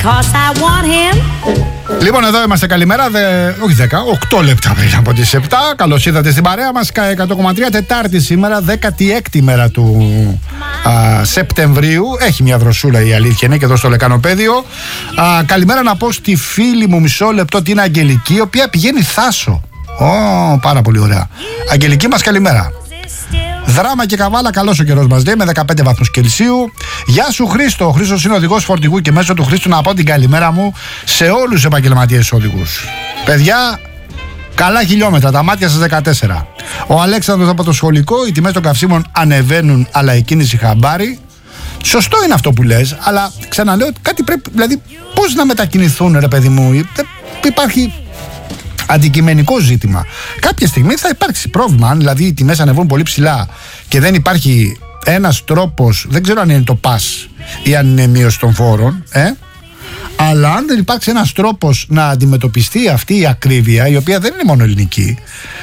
Λοιπόν, εδώ είμαστε, καλημέρα. Όχι 10, 8 λεπτά πριν από τις 7. Καλώς ήρθατε στην παρέα μας. 100,3 Τετάρτη σήμερα, 16η μέρα του Σεπτεμβρίου. Έχει μια δροσούλα, η αλήθεια είναι, και εδώ στο Λεκανοπέδιο. Καλημέρα να πω στη φίλη μου, μισό λεπτό, την Αγγελική, η οποία πηγαίνει Θάσο. Πάρα πολύ ωραία. Αγγελική μας, καλημέρα. Δράμα και Καβάλα, καλός ο καιρός μας λέει, με 15 βαθμούς Κελσίου. Γεια σου Χρήστο. Ο Χρήστος είναι οδηγός φορτηγού και μέσω του Χρήστου να πω την καλημέρα μου σε όλους τους επαγγελματίες οδηγούς. Παιδιά, καλά χιλιόμετρα, τα μάτια σας 14. Ο Αλέξανδρος από το σχολικό, οι τιμές των καυσίμων ανεβαίνουν, αλλά η κίνηση χαμπάρι. Σωστό είναι αυτό που λες, αλλά ξαναλέω ότι κάτι πρέπει, δηλαδή πώς να μετακινηθούν, ρε παιδί μου. Υπάρχει αντικειμενικό ζήτημα. Κάποια στιγμή θα υπάρξει πρόβλημα. Αν δηλαδή οι τιμές ανεβούν πολύ ψηλά και δεν υπάρχει ένας τρόπος, δεν ξέρω αν είναι το πας ή αν είναι μείωση των φόρων, αλλά αν δεν υπάρξει ένας τρόπος να αντιμετωπιστεί αυτή η ακρίβεια, η οποία δεν είναι μόνο ελληνική,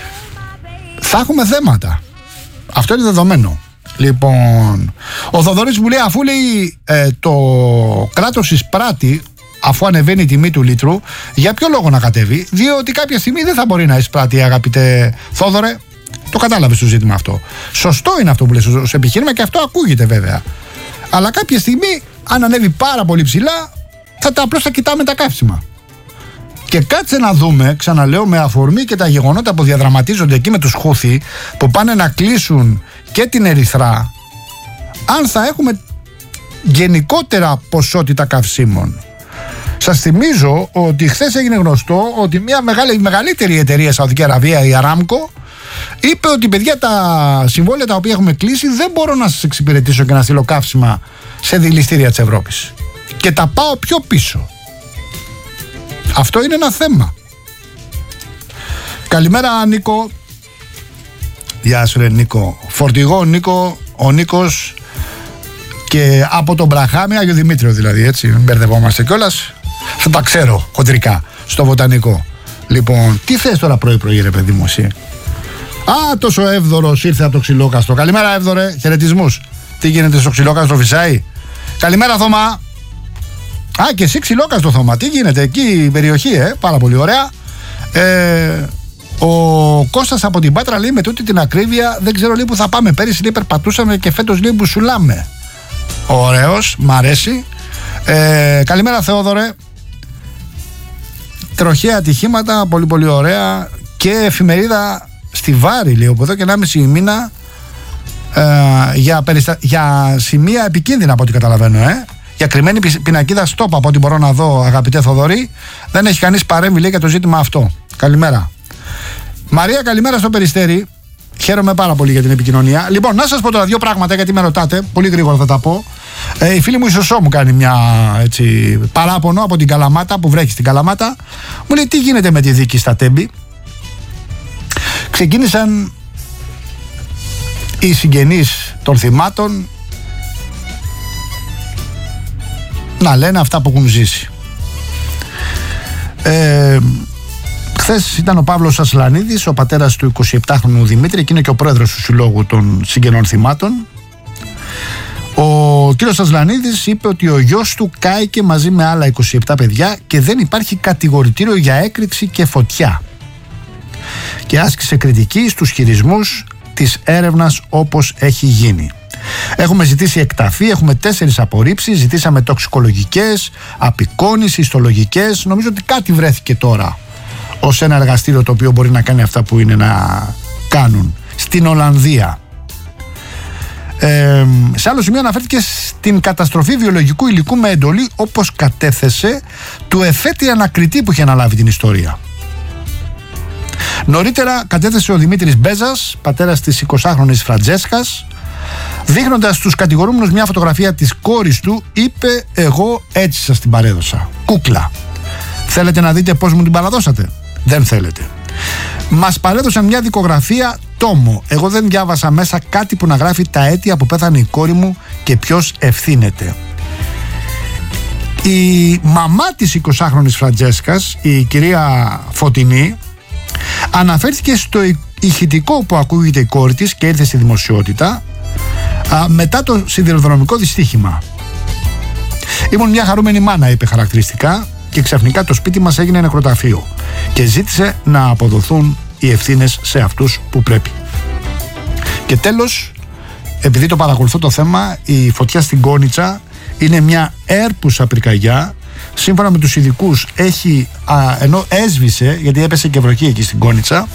θα έχουμε θέματα. Αυτό είναι δεδομένο. Λοιπόν, ο Θοδωρής μου λέει, αφού λέει το κράτος εισπράττει, αφού ανεβαίνει η τιμή του λίτρου, για ποιο λόγο να κατέβει? Διότι κάποια στιγμή δεν θα μπορεί να εισπράττει, αγαπητέ Θόδωρε. Το κατάλαβες το ζήτημα αυτό. Σωστό είναι αυτό που λες ως επιχείρημα και αυτό ακούγεται βέβαια. Αλλά κάποια στιγμή, αν ανέβει πάρα πολύ ψηλά, απλώς θα κοιτάμε τα καύσιμα. Και κάτσε να δούμε, ξαναλέω, με αφορμή και τα γεγονότα που διαδραματίζονται εκεί με τους Χούθη, που πάνε να κλείσουν και την Ερυθρά, αν θα έχουμε γενικότερα ποσότητα καυσίμων. Σας θυμίζω ότι χθες έγινε γνωστό ότι μια μεγαλύτερη εταιρεία Σαουδική Αραβία, η Αράμκο, είπε ότι, παιδιά, τα συμβόλαια τα οποία έχουμε κλείσει δεν μπορώ να σας εξυπηρετήσω και να στείλω καύσιμα σε δηληστήρια της Ευρώπης. Και τα πάω πιο πίσω. Αυτό είναι ένα θέμα. Καλημέρα Νίκο. Γεια σου ρε Νίκο. Φορτηγό Νίκο, ο Νίκος, και από τον Μπραχάμι, Άγιο Δημήτριο δηλαδή, έτσι, μην μπερδευόμαστε κιόλας. Θα τα ξέρω χοντρικά στο βοτανικό. Λοιπόν, τι θες τώρα πρωί-πρωί, ρε παιδί μου, εσύ? Τόσο Εύδωρος ήρθε από το Ξυλόκαστρο. Καλημέρα Εύδωρε, χαιρετισμούς. Τι γίνεται στο Ξυλόκαστρο, φυσάει? Καλημέρα Θωμά. Και εσύ Ξυλόκαστρο, Θωμά, τι γίνεται εκεί η περιοχή, πάρα πολύ ωραία. Ο Κώστας από την Πάτρα λέει, με τούτη την ακρίβεια δεν ξέρω λέει που θα πάμε. Πέρυσι λέει περπατούσαμε και φέτος λέει μπουσουλάμε. Ωραίος, μ' αρέσει. Καλημέρα Θεόδωρε. Τροχαία ατυχήματα, πολύ πολύ ωραία. Και εφημερίδα στη Βάρη λέει από εδώ και 1,5 μήνα για σημεία επικίνδυνα από ό,τι καταλαβαίνω. Για κρυμμένη πινακίδα στόπ από ό,τι μπορώ να δω, αγαπητέ Θοδωρή. Δεν έχει κανείς παρέμβει λέει για το ζήτημα αυτό. Καλημέρα Μαρία, καλημέρα στο Περιστέρι. Χαίρομαι πάρα πολύ για την επικοινωνία. Λοιπόν, να σας πω τώρα δύο πράγματα, γιατί με ρωτάτε. Πολύ γρήγορα θα τα πω. Η φίλη μου η Σωσό μου κάνει μια παράπονο από την Καλαμάτα, που βρέχει στην Καλαμάτα. Μου λέει, τι γίνεται με τη δίκη στα Τέμπη? Ξεκίνησαν οι συγγενείς των θυμάτων να λένε αυτά που έχουν ζήσει. Χθες ήταν ο Παύλος Ασλανίδης, ο πατέρας του 27χρονου Δημήτρη, και είναι και ο πρόεδρος του Συλλόγου των Συγγενών Θυμάτων. Ο κύριος Ασλανίδης είπε ότι ο γιος του κάηκε μαζί με άλλα 27 παιδιά και δεν υπάρχει κατηγορητήριο για έκρηξη και φωτιά. Και άσκησε κριτική στους χειρισμούς της έρευνας όπως έχει γίνει. Έχουμε ζητήσει εκταφή, έχουμε 4 απορρίψεις, ζητήσαμε τοξικολογικές, απεικόνιση, ιστολογικές. Νομίζω ότι κάτι βρέθηκε τώρα ως ένα εργαστήριο το οποίο μπορεί να κάνει αυτά που είναι να κάνουν. Στην Ολλανδία. Σε άλλο σημείο αναφέρθηκε στην καταστροφή βιολογικού υλικού με εντολή, όπως κατέθεσε, του εφέτη ανακριτή που είχε αναλάβει την ιστορία. Νωρίτερα κατέθεσε ο Δημήτρης Μπέζας, πατέρας της 20χρονης Φραντζέσκας, δείχνοντας στους κατηγορούμενους μια φωτογραφία της κόρης του, είπε, εγώ έτσι σας την παρέδωσα, κούκλα. Θέλετε να δείτε πώς μου την παραδώσατε? Δεν θέλετε. Μας παρέδωσαν μια δικογραφία τόμο. Εγώ δεν διάβασα μέσα κάτι που να γράφει τα αίτια που πέθανε η κόρη μου και ποιος ευθύνεται. Η μαμά της 20χρονης Φραντζέσκας, η κυρία Φωτεινή, αναφέρθηκε στο ηχητικό που ακούγεται η κόρη της και ήρθε στη δημοσιότητα μετά το σιδηροδρομικό δυστύχημα. Ήμουν μια χαρούμενη μάνα, είπε χαρακτηριστικά, και ξαφνικά το σπίτι μας έγινε νεκροταφείο και ζήτησε να αποδοθούν οι ευθύνες σε αυτούς που πρέπει. Και τέλος, επειδή το παρακολουθώ το θέμα, η φωτιά στην Κόνιτσα είναι μια έρπουσα πυρκαγιά. Σύμφωνα με τους ειδικούς, ενώ έσβησε, γιατί έπεσε και βροχή εκεί στην Κόνιτσα,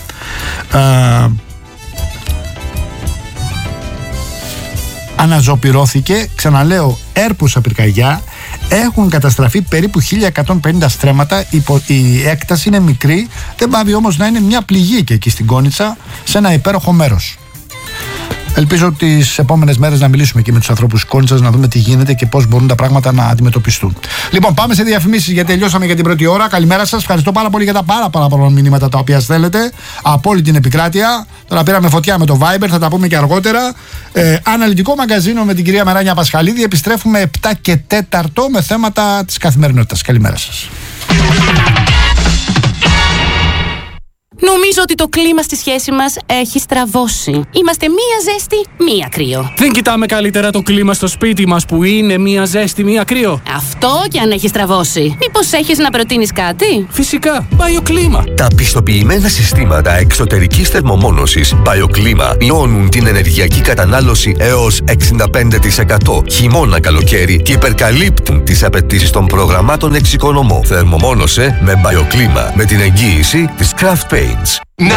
αναζωπυρώθηκε, ξαναλέω, έρπουσα πυρκαγιά. Έχουν καταστραφεί περίπου 1150 στρέμματα. Η έκταση είναι μικρή, δεν πάβει όμως να είναι μια πληγή και εκεί στην Κόνιτσα, σε ένα υπέροχο μέρος. Ελπίζω τις επόμενες μέρες να μιλήσουμε και με τους ανθρώπους της Κόνιτσας, να δούμε τι γίνεται και πώς μπορούν τα πράγματα να αντιμετωπιστούν. Λοιπόν, πάμε σε διαφημίσεις, γιατί τελειώσαμε για την πρώτη ώρα. Καλημέρα σας. Ευχαριστώ πάρα πολύ για τα πάρα πολλά μηνύματα τα οποία στέλνετε από όλη την επικράτεια. Τώρα πήραμε φωτιά με το Viber, θα τα πούμε και αργότερα. Αναλυτικό μαγκαζίνο με την κυρία Μεράνια Πασχαλίδη. Επιστρέφουμε 7 και 4 με θέματα της καθημερινότητας. Καλημέρα σας. Νομίζω ότι το κλίμα στη σχέση μας έχει στραβώσει. Είμαστε μία ζέστη, μία κρύο. Δεν κοιτάμε καλύτερα το κλίμα στο σπίτι μας που είναι μία ζέστη, μία κρύο? Αυτό κι αν έχει στραβώσει. Μήπως έχεις να προτείνεις κάτι? Φυσικά, BioClima. Τα πιστοποιημένα συστήματα εξωτερικής θερμομόνωσης BioClima μειώνουν την ενεργειακή κατανάλωση έως 65% χειμώνα-καλοκαίρι και υπερκαλύπτουν τις απαιτήσεις των προγραμμάτων εξοικονομώ. Θερμομόνωσε με BioClima με την εγγύηση της Craft Paints.